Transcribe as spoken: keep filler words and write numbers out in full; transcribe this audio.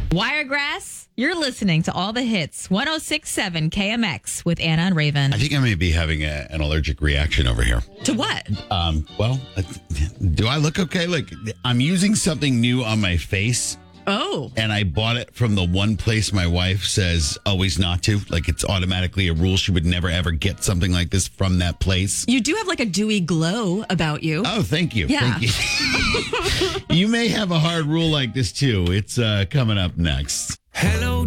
Wiregrass, you're listening to all the hits. one oh six point seven K M X with Anna and Raven. I think I may be having a, an allergic reaction over here. To what? Um, well, uh, do I look okay? Like, I'm using something new on my face. Oh. And I bought it from the one place my wife says always not to. Like, it's automatically a rule. She would never, ever get something like this from that place. You do have like a dewy glow about you. Oh, thank you. Yeah. Thank you. You may have a hard rule like this, too. It's uh, coming up next. Hello.